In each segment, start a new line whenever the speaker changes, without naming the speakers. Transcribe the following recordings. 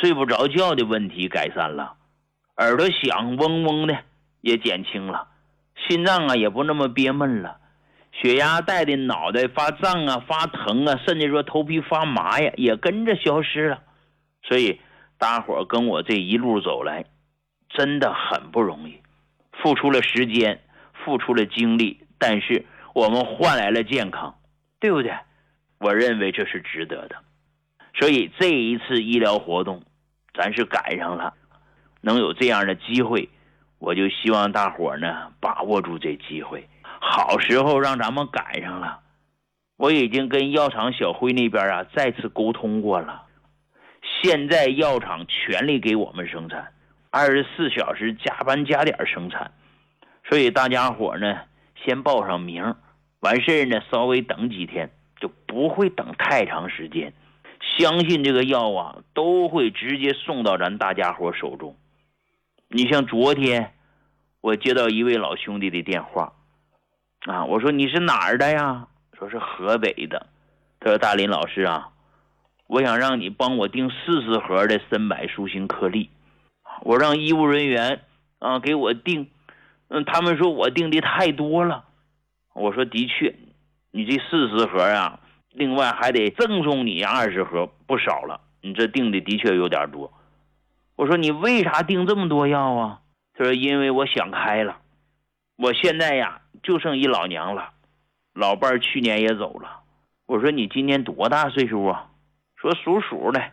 睡不着觉的问题改善了，耳朵响嗡嗡的也减轻了，心脏啊也不那么憋闷了，血压带的脑袋发胀啊发疼啊，甚至说头皮发麻呀也跟着消失了。所以大伙跟我这一路走来真的很不容易，付出了时间，付出了精力，但是我们换来了健康，对不对？我认为这是值得的。所以这一次医疗活动咱是赶上了，能有这样的机会，我就希望大伙呢把握住这机会，好时候让咱们赶上了。我已经跟药厂小辉那边啊再次沟通过了，现在药厂全力给我们生产，24小时加班加点生产，所以大家伙呢先报上名，完事呢稍微等几天，就不会等太长时间，相信这个药啊都会直接送到咱大家伙手中。你像昨天我接到一位老兄弟的电话啊，我说你是哪儿的呀？说是河北的。他说大林老师啊，我想让你帮我订40盒的深柏舒心颗粒，我让医务人员啊给我订，他们说我订的太多了。我说的确，你这40盒啊，另外还得赠送你20盒，不少了，你这订的的确有点多。我说你为啥订这么多药啊？他说因为我想开了，我现在呀就剩一老娘了，老伴儿去年也走了。我说你今年多大岁数啊？说属鼠的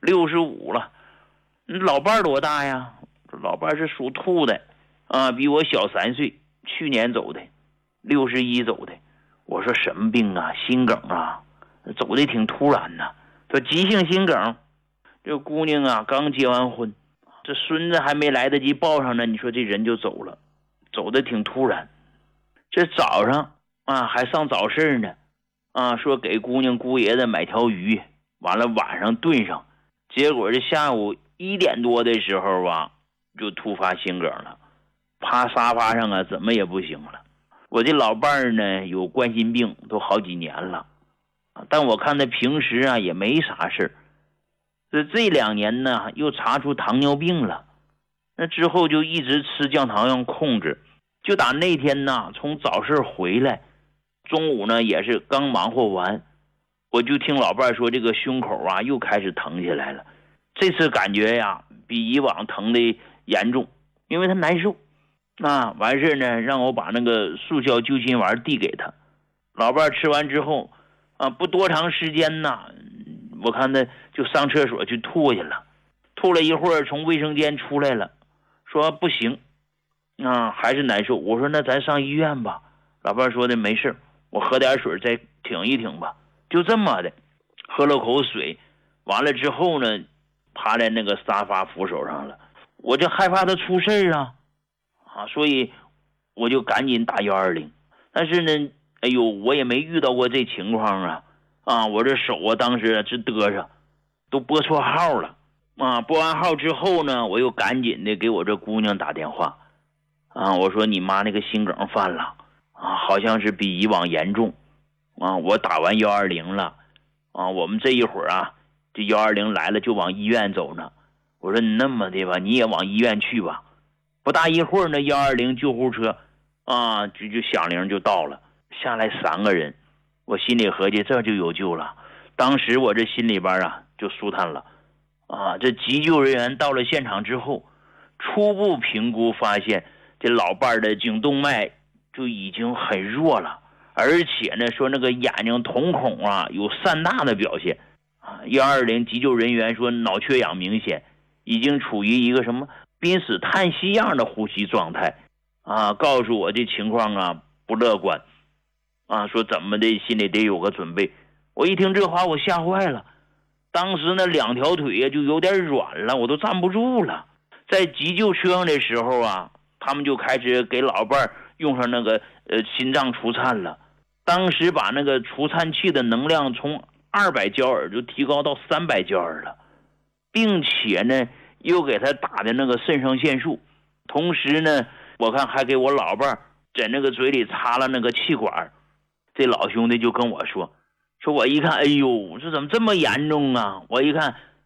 ，65了。你老伴儿多大呀？老伴儿是属兔的啊，比我小3岁，去年走的，61走的。我说什么病啊？心梗啊，走的挺突然呐。说急性心梗，这姑娘啊刚结完婚，这孙子还没来得及抱上呢，你说这人就走了，走的挺突然。这早上啊还上早市呢，啊说给姑娘姑爷子买条鱼，完了晚上炖上，结果这下午1点多的时候啊就突发心梗了，趴沙发上啊怎么也不行了。我这老伴儿呢有冠心病都好几年了，但我看他平时啊也没啥事儿，这2年呢又查出糖尿病了，那之后就一直吃降糖药控制，就打那天呢从早市回来，中午呢也是刚忙活完，我就听老伴说这个胸口啊又开始疼起来了。这次感觉呀比以往疼的严重，因为他难受啊。完事呢让我把那个速效救心丸递给他，老伴吃完之后啊不多长时间呢，我看他就上厕所去吐去了，吐了一会儿从卫生间出来了，说不行啊还是难受。我说那咱上医院吧。老伴说的没事，我喝点水再挺一挺吧。就这么的喝了口水，完了之后呢趴在那个沙发扶手上了。我就害怕他出事啊，所以我就赶紧打120。但是呢哎呦我也没遇到过这情况啊，我这手啊当时直嘚瑟，都拨错号了啊。拨完号之后呢我又赶紧的给我这姑娘打电话啊，我说你妈那个心梗犯了啊，好像是比以往严重啊。我打完120了啊，我们这一会儿啊这120来了就往医院走呢。我说你那么的吧，你也往医院去吧。不大一会儿呢120救护车啊就响铃就到了，下来3个人。我心里合计这就有救了，当时我这心里边啊就舒坦了啊。这急救人员到了现场之后，初步评估发现这老伴的颈动脉就已经很弱了，而且呢说那个眼睛瞳孔啊有散大的表现啊。120急救人员说脑缺氧明显，已经处于一个什么濒死叹息样的呼吸状态啊，告诉我这情况啊不乐观啊，说怎么的心里得有个准备。我一听这话我吓坏了，当时那2条腿呀就有点软了，我都站不住了。在急救车上的时候啊，他们就开始给老伴用上那个心脏除颤了。当时把那个除颤器的能量从200焦耳就提高到300焦耳了，并且呢又给他打的那个肾上腺素，同时呢我看还给我老伴在那个嘴里插了那个气管。这老兄弟就跟我说我一看哎呦这怎么这么严重啊，我一看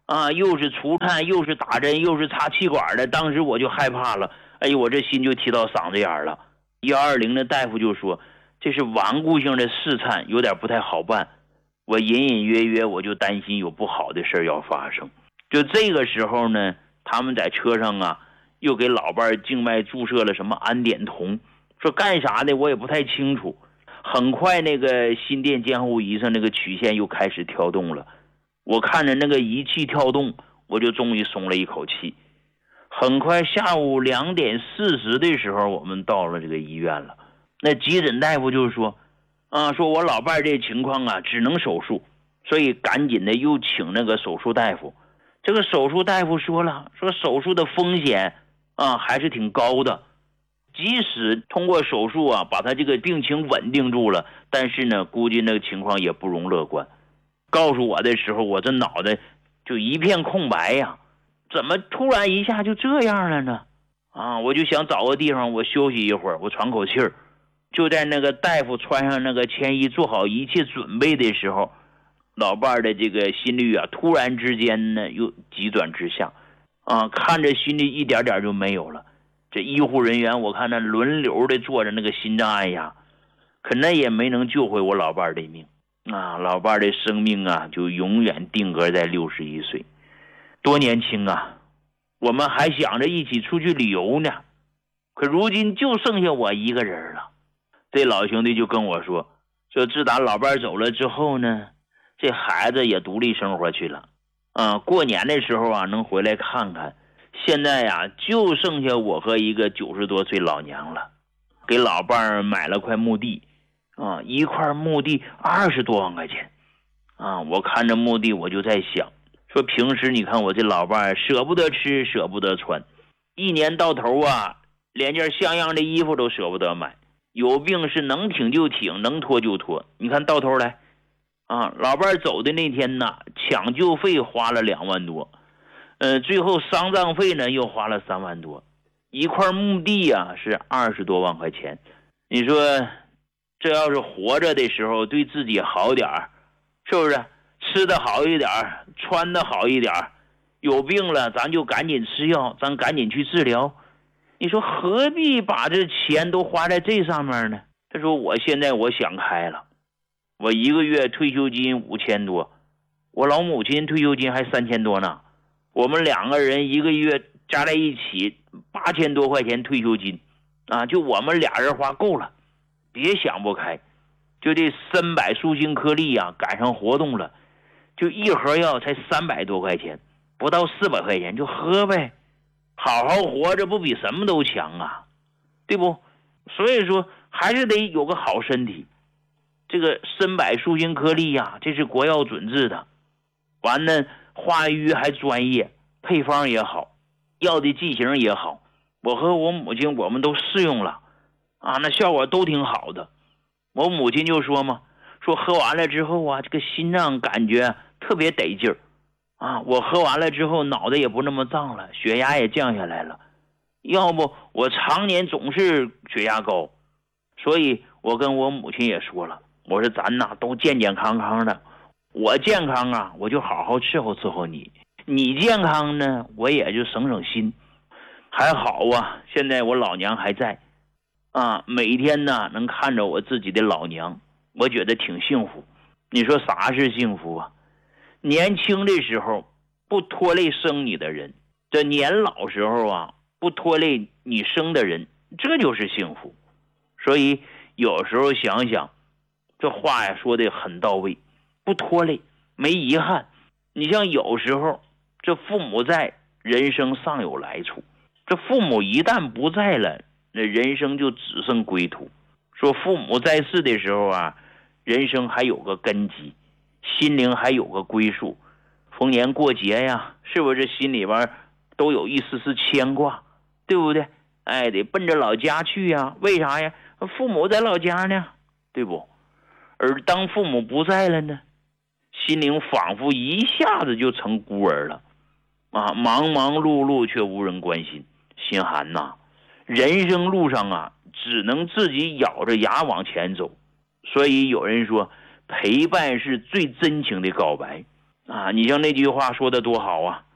又是除颤，又是打针，又是插气管的，当时我就害怕了，哎呦，我这心就提到嗓子眼了。120的大夫就说这是顽固性的试颤，有点不太好办。我隐隐约约我就担心有不好的事要发生。就这个时候呢，他们在车上又给老伴儿静脉注射了什么氨碘酮，说干啥的我也不太清楚。很快那个心电监护仪上那个曲线又开始跳动了，我看着那个仪器跳动，我就终于松了一口气。很快下午2点40的时候，我们到了这个医院了。那急诊大夫就说说我老伴儿这情况只能手术，所以赶紧的又请那个手术大夫。这个手术大夫说了，说手术的风险还是挺高的，即使通过手术把他这个病情稳定住了，但是呢估计那个情况也不容乐观。告诉我的时候，我这脑袋就一片空白呀，怎么突然一下就这样了呢？我就想找个地方我休息一会儿，我喘口气儿。就在那个大夫穿上那个铅衣，做好一切准备的时候，老伴儿的这个心率突然之间呢又急转直下，看着心率一点点就没有了。这医护人员我看那轮流的做着那个心脏按压，可那也没能救回我老伴儿的命老伴儿的生命就永远定格在61岁。多年轻我们还想着一起出去旅游呢，可如今就剩下我一个人了。这老兄弟就跟我说自打老伴儿走了之后呢，这孩子也独立生活去了，过年的时候能回来看看。现在就剩下我和一个90多岁老娘了。给老伴儿买了块墓地一块墓地20多万块钱我看着墓地我就在想，说平时你看我这老伴儿舍不得吃舍不得穿，一年到头连件像样的衣服都舍不得买，有病是能挺就挺，能拖就拖。你看到头来老伴儿走的那天抢救费花了2万多，最后丧葬费呢又花了3万多，一块墓地是20多万块钱。你说这要是活着的时候对自己好点儿，是不是吃的好一点，穿的好一点，有病了咱就赶紧吃药，咱赶紧去治疗。你说何必把这钱都花在这上面呢？他说我现在我想开了，我一个月退休金5000多，我老母亲退休金还3000多呢，我们2个人一个月加在一起8000多块钱退休金就我们俩人花够了，别想不开。就这参柏舒心颗粒赶上活动了，就一盒药才300多块钱，不到400块钱，就喝呗，好好活着不比什么都强对不？所以说还是得有个好身体。这个参柏舒心颗粒这是国药准治的，完了化瘀还专业，配方也好，药的剂型也好，我和我母亲我们都试用了那效果都挺好的。我母亲就说嘛，说喝完了之后这个心脏感觉特别得劲儿我喝完了之后脑袋也不那么胀了，血压也降下来了，要不我常年总是血压高。所以我跟我母亲也说了，我说咱都健健康康的，我健康我就好好伺候伺候你，你健康呢我也就省省心。还好现在我老娘还在每天能看着我自己的老娘，我觉得挺幸福。你说啥是幸福年轻的时候不拖累生你的人，这年老时候不拖累你生的人，这就是幸福。所以有时候想想这话说的很到位，不拖累没遗憾。你像有时候这父母在，人生尚有来处，这父母一旦不在了，那人生就只剩归途。说父母在世的时候人生还有个根基，心灵还有个归宿。逢年过节是不是心里边都有一丝丝牵挂，对不对？得奔着老家去为啥呀？父母在老家呢，对不？而当父母不在了呢，心灵仿佛一下子就成孤儿了忙忙碌碌却无人关心，心寒人生路上只能自己咬着牙往前走。所以有人说陪伴是最真情的告白啊！你像那句话说的多好啊，